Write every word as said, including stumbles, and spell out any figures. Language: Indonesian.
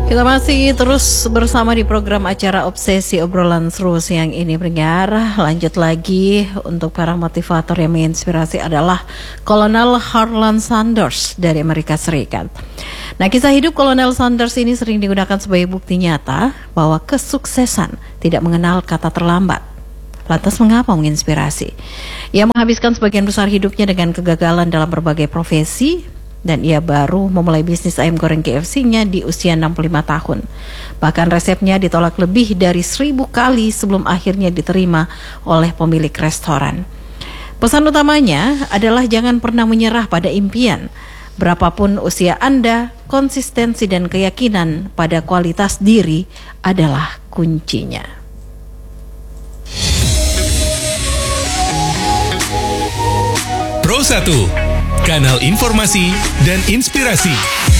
Kita masih terus bersama di program acara Obsesi Obrolan Seru siang ini pendengar. Lanjut lagi untuk para motivator yang menginspirasi adalah Kolonel Harlan Sanders dari Amerika Serikat. Nah, kisah hidup Kolonel Sanders ini sering digunakan sebagai bukti nyata bahwa kesuksesan tidak mengenal kata terlambat. Lantas mengapa menginspirasi? Ia menghabiskan sebagian besar hidupnya dengan kegagalan dalam berbagai profesi, dan ia baru memulai bisnis ayam goreng K F C-nya di usia enam puluh lima tahun. Bahkan resepnya ditolak lebih dari seribu kali sebelum akhirnya diterima oleh pemilik restoran. Pesan utamanya adalah jangan pernah menyerah pada impian. Berapapun usia Anda, konsistensi dan keyakinan pada kualitas diri adalah kuncinya. Pro satu, kanal informasi dan inspirasi.